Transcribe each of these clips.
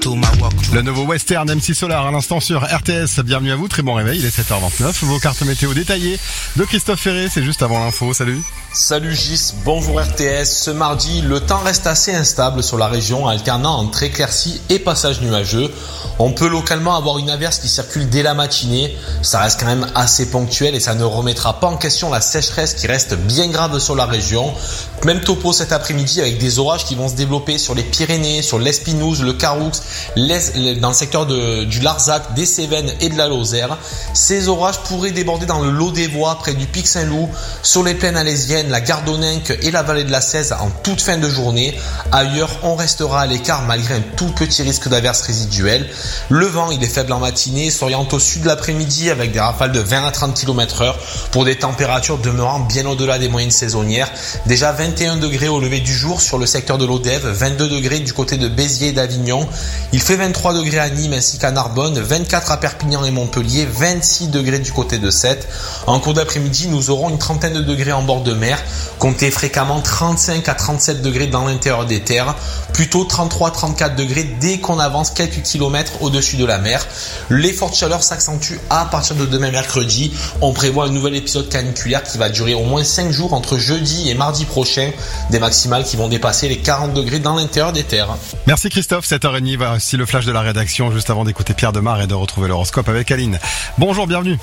Le nouveau western MC Solar à l'instant sur RTS. Bienvenue à vous, très bon réveil, il est 7h29. Vos cartes météo détaillées de Christophe Ferré, c'est juste avant l'info. Salut. Salut Gis, bonjour RTS. Ce mardi, le temps reste assez instable sur la région, alternant entre éclaircies et passages nuageux. On peut localement avoir une averse qui circule dès la matinée. Ça reste quand même assez ponctuel et ça ne remettra pas en question la sécheresse qui reste bien grave sur la région. Même topo cet après-midi avec des orages qui vont se développer sur les Pyrénées, sur l'Espinouse, le Caroux, dans le secteur du Larzac, des Cévennes et de la Lozère. Ces orages pourraient déborder dans le Lot des Voies, près du Pic Saint-Loup, sur les plaines alésiennes, la Gardonninque et la vallée de la Cèze en toute fin de journée. Ailleurs, on restera à l'écart malgré un tout petit risque d'averse résiduelle. Le vent, il est faible en matinée, s'oriente au sud l'après-midi avec des rafales de 20 à 30 km/h pour des températures demeurant bien au-delà des moyennes saisonnières. Déjà 21 degrés au lever du jour sur le secteur de l'Odève, 22 degrés du côté de Béziers et d'Avignon. Il fait 23 degrés à Nîmes ainsi qu'à Narbonne, 24 à Perpignan et Montpellier, 26 degrés du côté de Sète. En cours d'après-midi, nous aurons une trentaine de degrés en bord de mer. Comptez fréquemment 35 à 37 degrés dans l'intérieur des terres, plutôt 33-34 degrés dès qu'on avance quelques kilomètres au-dessus de la mer. Les fortes chaleurs s'accentuent à partir de demain mercredi. On prévoit un nouvel épisode caniculaire qui va durer au moins 5 jours entre jeudi et mardi prochain, des maximales qui vont dépasser les 40 degrés dans l'intérieur des terres. Merci Christophe, 7h30, voici le flash de la rédaction juste avant d'écouter Pierre Demar et de retrouver l'horoscope avec Aline. Bonjour, bienvenue.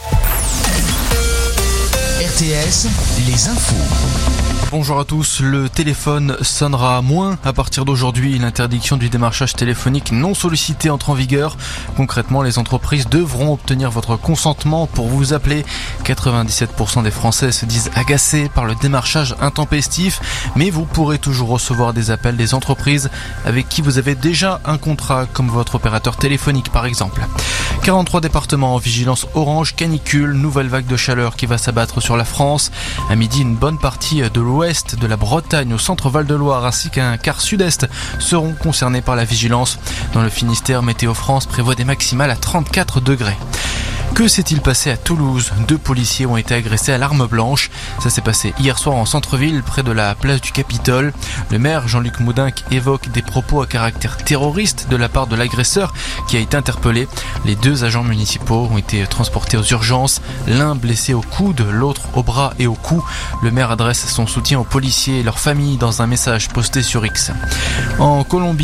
RTS, les infos. Bonjour à tous, le téléphone sonnera moins à partir d'aujourd'hui. L'interdiction du démarchage téléphonique non sollicité entre en vigueur. Concrètement, les entreprises devront obtenir votre consentement pour vous appeler. 97% des Français se disent agacés par le démarchage intempestif, mais vous pourrez toujours recevoir des appels des entreprises avec qui vous avez déjà un contrat, comme votre opérateur téléphonique par exemple. 43 départements en vigilance orange canicule, nouvelle vague de chaleur qui va s'abattre sur la France. À midi, une bonne partie de l'ouest de la Bretagne au centre Val-de-Loire ainsi qu'un quart sud-est seront concernés par la vigilance. Dans le Finistère, Météo France prévoit des maximales à 34 degrés. Que s'est-il passé à Toulouse ? 2 policiers ont été agressés à l'arme blanche. Ça s'est passé hier soir en centre-ville, près de la place du Capitole. Le maire Jean-Luc Moudinque évoque des propos à caractère terroriste de la part de l'agresseur qui a été interpellé. Les 2 agents municipaux ont été transportés aux urgences. L'un blessé au coude, l'autre au bras et au cou. Le maire adresse son soutien aux policiers et leurs familles dans un message posté sur X. En Colombie,